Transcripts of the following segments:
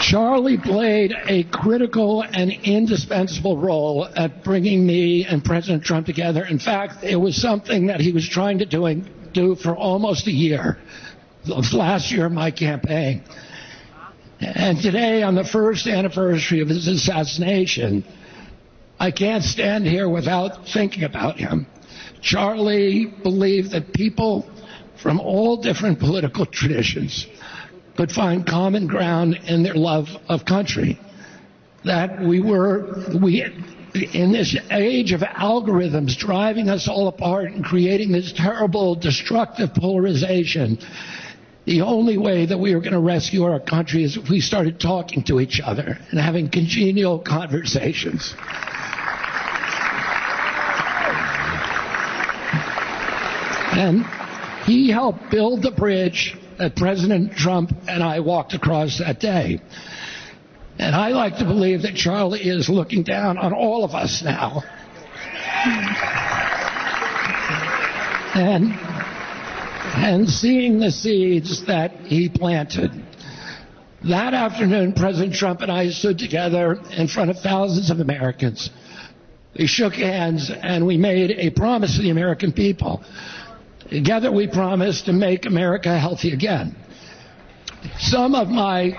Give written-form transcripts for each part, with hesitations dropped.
Charlie played a critical and indispensable role at bringing me and President Trump together. In fact, it was something that he was trying to do for almost a year, last year of my campaign. And today, on the first anniversary of his assassination, I can't stand here without thinking about him. Charlie believed that people from all different political traditions could find common ground in their love of country. That we in this age of algorithms driving us all apart and creating this terrible, destructive polarization, the only way that we were going to rescue our country is if we started talking to each other and having congenial conversations. And he helped build the bridge that President Trump and I walked across that day. And I like to believe that Charlie is looking down on all of us now. And seeing the seeds that he planted. That afternoon, President Trump and I stood together in front of thousands of Americans. We shook hands and we made a promise to the American people. Together we promised to make America healthy again. Some of my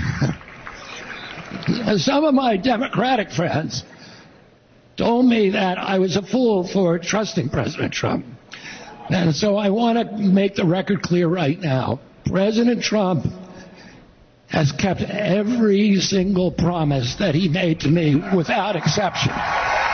Democratic friends told me that I was a fool for trusting President Trump. And so I want to make the record clear right now. President Trump has kept every single promise that he made to me without exception.